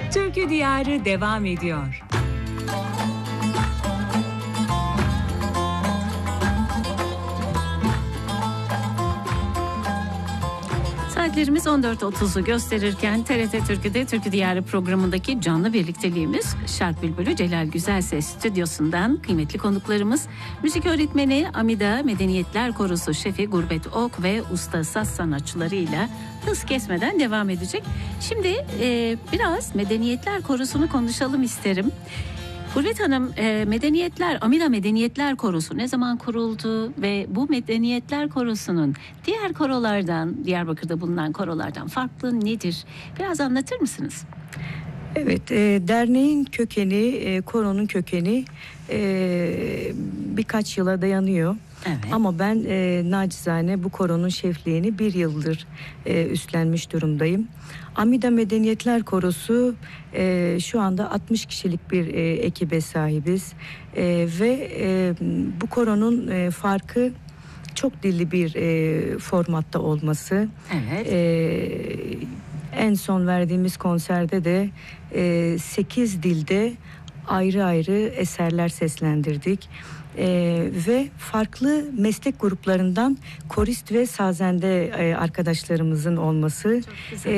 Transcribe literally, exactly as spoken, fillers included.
Türkü Diyarı devam ediyor. Saatlerimiz on dört otuzu gösterirken T R T Türkü'de Türkü Diyarı programındaki canlı birlikteliğimiz Şark Bülbülü Celal Güzelses stüdyosundan kıymetli konuklarımız müzik öğretmeni Amida Medeniyetler Korosu şefi Gurbet Ok ve usta saz sanatçılarıyla hız kesmeden devam edecek. Şimdi e, biraz Medeniyetler Korosu'nu konuşalım isterim. Gurbet Hanım, e, Medeniyetler, Amida Medeniyetler Korosu ne zaman kuruldu ve bu Medeniyetler Korosu'nun diğer korolardan, Diyarbakır'da bulunan korolardan farklı nedir? Biraz anlatır mısınız? Evet, e, derneğin kökeni, e, koronun kökeni e, birkaç yıla dayanıyor. Evet. Ama ben e, nacizane bu koronun şefliğini bir yıldır e, üstlenmiş durumdayım. Amida Medeniyetler Korosu e, şu anda altmış kişilik bir e, ekibe sahibiz. E, ve e, bu koronun e, farkı çok dilli bir e, formatta olması. Evet. E, en son verdiğimiz konserde de e, sekiz dilde ayrı ayrı eserler seslendirdik. Ee, ve farklı meslek gruplarından korist ve sazende e, arkadaşlarımızın olması